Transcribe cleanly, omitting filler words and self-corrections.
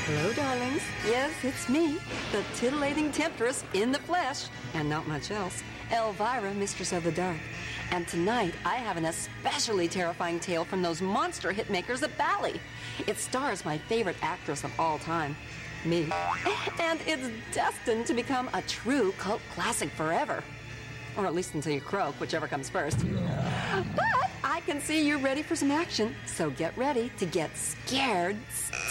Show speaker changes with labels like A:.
A: Hello, darlings. Yes, it's me, the titillating temptress in the flesh, and not much else, Elvira, Mistress of the Dark. And tonight, I have an especially terrifying tale from those monster hitmakers at Bally. It stars my favorite actress of all time, me. And it's destined to become a true cult classic forever. Or at least until you croak, whichever comes first. But I can see you're ready for some action, so get ready to get scared